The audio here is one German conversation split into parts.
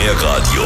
Meerradio.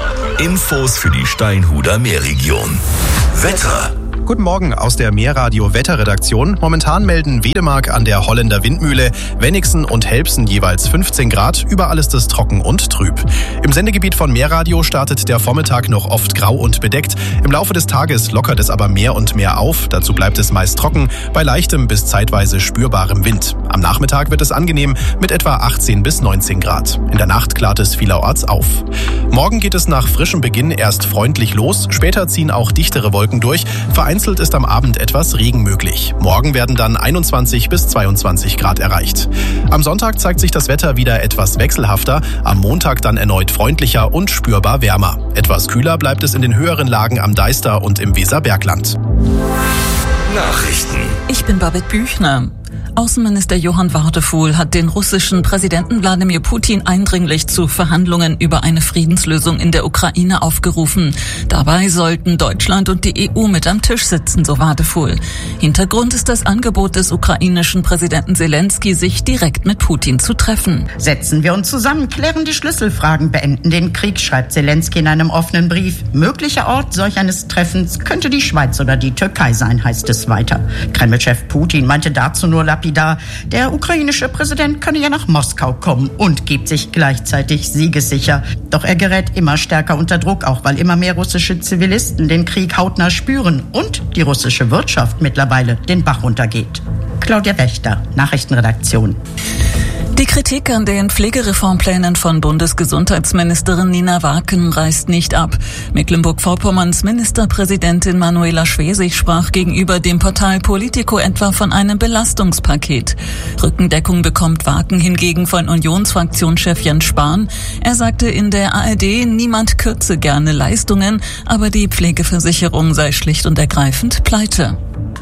Infos für die Steinhuder Meerregion. Wetter. Guten Morgen aus der Meerradio Wetterredaktion. Momentan melden Wedemark an der Holländer Windmühle, Wenigsen und Helbsen jeweils 15 Grad. Überall ist es trocken und trüb. Im Sendegebiet von Meerradio startet der Vormittag noch oft grau und bedeckt. Im Laufe des Tages lockert es aber mehr und mehr auf. Dazu bleibt es meist trocken, bei leichtem bis zeitweise spürbarem Wind. Am Nachmittag wird es angenehm mit etwa 18 bis 19 Grad. In der Nacht klart es vielerorts auf. Morgen geht es nach frischem Beginn erst freundlich los. Später ziehen auch dichtere Wolken durch. Vereinzelt ist am Abend etwas Regen möglich. Morgen werden dann 21 bis 22 Grad erreicht. Am Sonntag zeigt sich das Wetter wieder etwas wechselhafter, am Montag dann erneut freundlicher und spürbar wärmer. Etwas kühler bleibt es in den höheren Lagen am Deister und im Weserbergland. Nachrichten. Ich bin Babette Büchner. Außenminister Johann Wadefuhl hat den russischen Präsidenten Wladimir Putin eindringlich zu Verhandlungen über eine Friedenslösung in der Ukraine aufgerufen. Dabei sollten Deutschland und die EU mit am Tisch sitzen, so Wadefuhl. Hintergrund ist das Angebot des ukrainischen Präsidenten Zelensky, sich direkt mit Putin zu treffen. Setzen wir uns zusammen, klären die Schlüsselfragen, beenden den Krieg, schreibt Zelensky in einem offenen Brief. Möglicher Ort solch eines Treffens könnte die Schweiz oder die Türkei sein, heißt es weiter. Kreml-Chef Putin meinte dazu nur lapidar, der ukrainische Präsident könne ja nach Moskau kommen und gibt sich gleichzeitig siegessicher. Doch er gerät immer stärker unter Druck, auch weil immer mehr russische Zivilisten den Krieg hautnah spüren und die russische Wirtschaft mittlerweile den Bach runtergeht. Claudia Wächter, Nachrichtenredaktion. Die Kritik an den Pflegereformplänen von Bundesgesundheitsministerin Nina Waken reißt nicht ab. Mecklenburg-Vorpommerns Ministerpräsidentin Manuela Schwesig sprach gegenüber dem Portal Politico etwa von einem Belastungspaket. Rückendeckung bekommt Waken hingegen von Unionsfraktionschef Jens Spahn. Er sagte in der ARD, niemand kürze gerne Leistungen, aber die Pflegeversicherung sei schlicht und ergreifend pleite.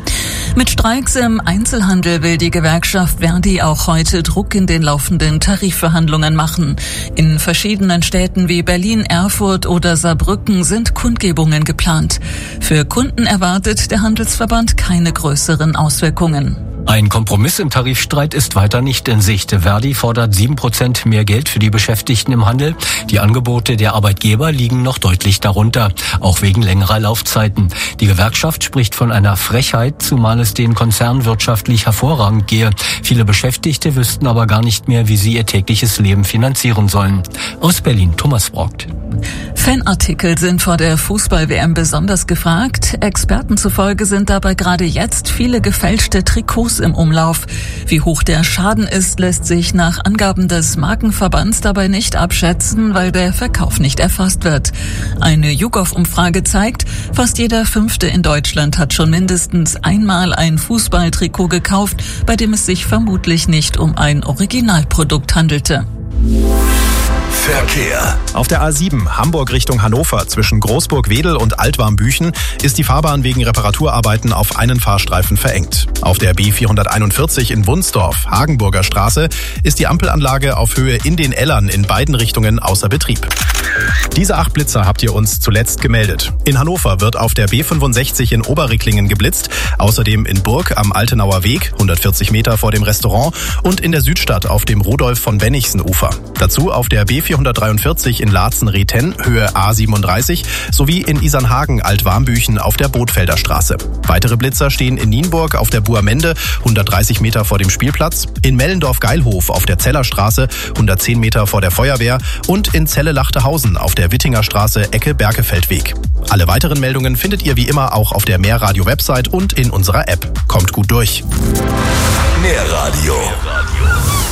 Mit Streiks im Einzelhandel will die Gewerkschaft Verdi auch heute Druck in den laufenden Tarifverhandlungen machen. In verschiedenen Städten wie Berlin, Erfurt oder Saarbrücken sind Kundgebungen geplant. Für Kunden erwartet der Handelsverband keine größeren Auswirkungen. Ein Kompromiss im Tarifstreit ist weiter nicht in Sicht. Verdi fordert 7% mehr Geld für die Beschäftigten im Handel. Die Angebote der Arbeitgeber liegen noch deutlich darunter, auch wegen längerer Laufzeiten. Die Gewerkschaft spricht von einer Frechheit, zumal es den Konzernen wirtschaftlich hervorragend gehe. Viele Beschäftigte wüssten aber gar nicht mehr, wie sie ihr tägliches Leben finanzieren sollen. Aus Berlin, Thomas Brockt. Fanartikel sind vor der Fußball-WM besonders gefragt. Experten zufolge sind dabei gerade jetzt viele gefälschte Trikots im Umlauf. Wie hoch der Schaden ist, lässt sich nach Angaben des Markenverbands dabei nicht abschätzen, weil der Verkauf nicht erfasst wird. Eine YouGov-Umfrage zeigt, fast jeder Fünfte in Deutschland hat schon mindestens einmal ein Fußballtrikot gekauft, bei dem es sich vermutlich nicht um ein Originalprodukt handelte. Verkehr. Auf der A7 Hamburg Richtung Hannover zwischen Großburg-Wedel und Altwarmbüchen ist die Fahrbahn wegen Reparaturarbeiten auf einen Fahrstreifen verengt. Auf der B441 in Wunsdorf, Hagenburger Straße, ist die Ampelanlage auf Höhe in den Ellern in beiden Richtungen außer Betrieb. Diese 8 Blitzer habt ihr uns zuletzt gemeldet. In Hannover wird auf der B65 in Oberricklingen geblitzt, außerdem in Burg am Altenauer Weg, 140 Meter vor dem Restaurant, und in der Südstadt auf dem Rudolf von Bennigsen Ufer. Dazu auf der B443 in Laatzen-Rehten, Höhe A37, sowie in Isernhagen Altwarmbüchen auf der Bootfelder Straße. Weitere Blitzer stehen in Nienburg auf der Buamende, 130 Meter vor dem Spielplatz, in Mellendorf-Geilhof auf der Zellerstraße, 110 Meter vor der Feuerwehr und in Celle-Lachterhausen auf der Wittinger Straße, Ecke Berkefeldweg. Alle weiteren Meldungen findet ihr wie immer auch auf der Meerradio-Website und in unserer App. Kommt gut durch. Meerradio.